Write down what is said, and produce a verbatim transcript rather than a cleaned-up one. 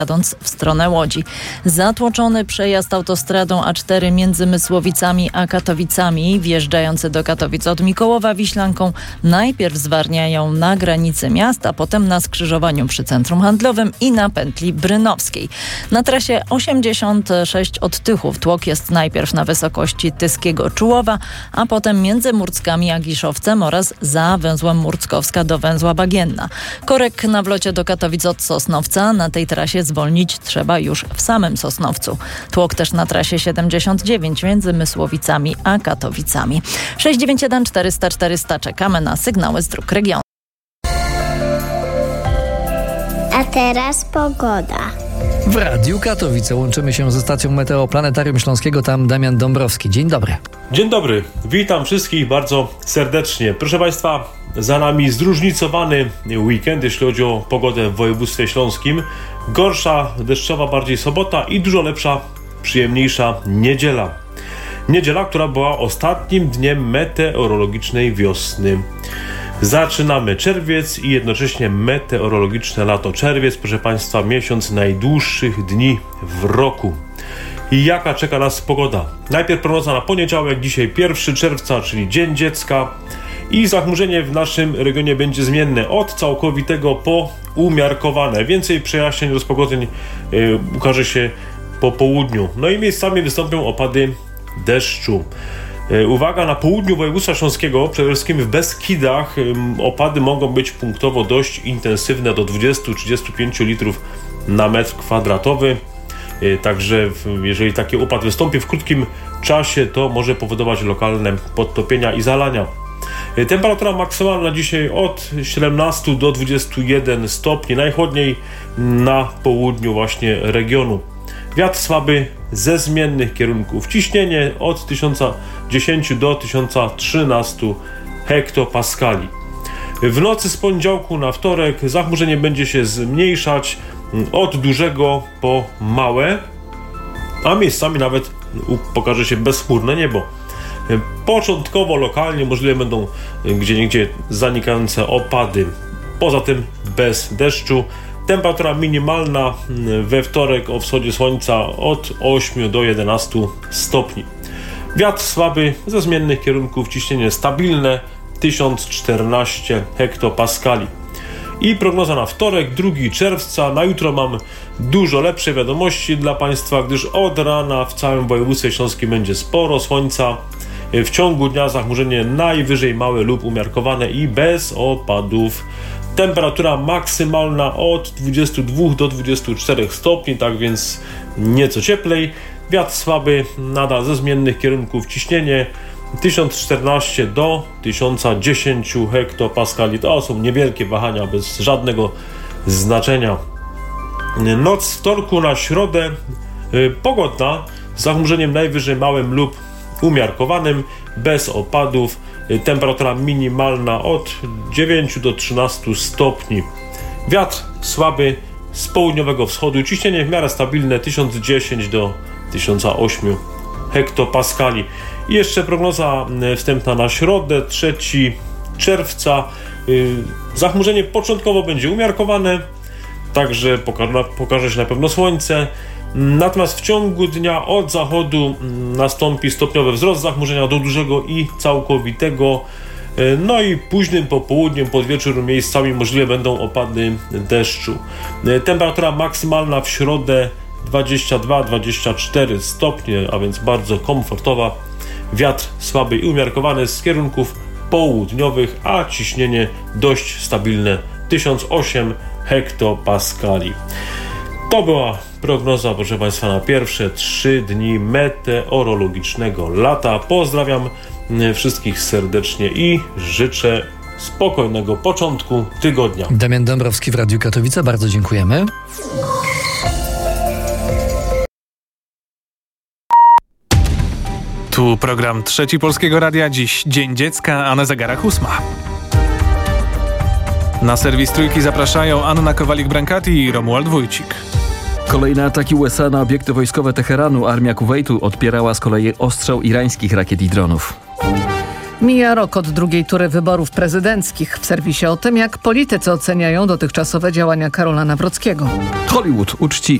jadąc w stronę Łodzi. Zatłoczony przejazd autostradą A cztery między Mysłowicami a Katowicami. Wjeżdżający do Katowic od Mikołowa Wiślanką najpierw zwarniają na granicy miast, a potem na skrzyżowaniu przy centrum handlowym i na pętli brynowskiej. Na trasie osiemdziesiąt sześć od Tychów tłok jest najpierw na wysokości Tyskiego Czułowa, a potem między Murckami a Giszowcem oraz za węzłem Murckowska do węzła Bagienna. Korek na wlocie do Katowic od Sosnowca. Na tej trasie zwolnić trzeba już w samym Sosnowcu. Tłok też na trasie siedemdziesiąt dziewięć między Mysłowicami a Katowicami. sześć dziewięć jeden czterysta czterysta. Czekamy na sygnały z dróg regionu. A teraz pogoda. W Radiu Katowice łączymy się ze stacją Meteoplanetarium Śląskiego, tam Damian Dąbrowski. Dzień dobry. Dzień dobry, witam wszystkich bardzo serdecznie. Proszę Państwa, za nami zróżnicowany weekend, jeśli chodzi o pogodę w województwie śląskim. Gorsza, deszczowa bardziej sobota i dużo lepsza, przyjemniejsza niedziela. Niedziela, która była ostatnim dniem meteorologicznej wiosny. Zaczynamy czerwiec i jednocześnie meteorologiczne lato. Czerwiec, proszę Państwa, miesiąc najdłuższych dni w roku. I jaka czeka nas pogoda? Najpierw prognoza na poniedziałek, dzisiaj pierwszego czerwca, czyli Dzień Dziecka. I zachmurzenie w naszym regionie będzie zmienne od całkowitego po umiarkowane. Więcej przejaśnień, rozpogodzeń yy, ukaże się po południu. No i miejscami wystąpią opady deszczu. Yy, uwaga, na południu województwa śląskiego, przede wszystkim w Beskidach, yy, opady mogą być punktowo dość intensywne, do dwadzieścia do trzydziestu pięciu litrów na metr kwadratowy. Yy, także w, jeżeli taki upad wystąpi w krótkim czasie, to może powodować lokalne podtopienia i zalania. Temperatura maksymalna dzisiaj od siedemnastu do dwudziestu jeden stopni, najchłodniej na południu właśnie regionu. Wiatr słaby ze zmiennych kierunków. Ciśnienie od tysiąc dziesięć do tysiąc trzynastu hektopaskali. W nocy z poniedziałku na wtorek zachmurzenie będzie się zmniejszać od dużego po małe, a miejscami nawet pokaże się bezchmurne niebo. Początkowo lokalnie możliwe będą gdzieniegdzie zanikające opady. Poza tym bez deszczu. Temperatura minimalna we wtorek o wschodzie słońca od ośmiu do jedenastu stopni. Wiatr słaby ze zmiennych kierunków, ciśnienie stabilne tysiąc czternaście hektopaskali. I prognoza na wtorek, drugiego czerwca. Na jutro mam dużo lepsze wiadomości dla Państwa, gdyż od rana w całym województwie śląskim będzie sporo słońca. W ciągu dnia zachmurzenie najwyżej małe lub umiarkowane i bez opadów. Temperatura maksymalna od dwudziestu dwóch do dwudziestu czterech stopni, tak więc nieco cieplej. Wiatr słaby, nadal ze zmiennych kierunków, ciśnienie tysiąc czternaście do tysiąc dziesięć hektopaskali. To są niewielkie wahania bez żadnego znaczenia. Noc z wtorku na środę yy, pogodna, z zachmurzeniem najwyżej małym lub umiarkowanym, bez opadów. Temperatura minimalna od dziewięciu do trzynastu stopni. Wiatr słaby z południowego wschodu. Ciśnienie w miarę stabilne tysiąc dziesięć do tysiąc osiem hektopaskali. I jeszcze prognoza wstępna na środę, trzeciego czerwca. Zachmurzenie początkowo będzie umiarkowane, także poka- pokaże się na pewno słońce. Natomiast w ciągu dnia od zachodu nastąpi stopniowy wzrost zachmurzenia do dużego i całkowitego. No i późnym popołudniem, pod wieczór miejscami możliwe będą opady deszczu. Temperatura maksymalna w środę dwadzieścia dwa do dwudziestu czterech stopni, a więc bardzo komfortowa. Wiatr słaby i umiarkowany z kierunków południowych, a ciśnienie dość stabilne tysiąc osiem hektopaskali. To była prognoza, proszę Państwa, na pierwsze trzy dni meteorologicznego lata. Pozdrawiam wszystkich serdecznie i życzę spokojnego początku tygodnia. Damian Dąbrowski w Radiu Katowice, bardzo dziękujemy. Tu program Trzeci Polskiego Radia. Dziś Dzień Dziecka, a na zegarach ósma. Na serwis Trójki zapraszają Anna Kowalik-Brankati i Romuald Wójcik. Kolejne ataki U S A na obiekty wojskowe Teheranu. Armia Kuwejtu odpierała z kolei ostrzał irańskich rakiet i dronów. Mija rok od drugiej tury wyborów prezydenckich. W serwisie o tym, jak politycy oceniają dotychczasowe działania Karola Nawrockiego. Hollywood uczci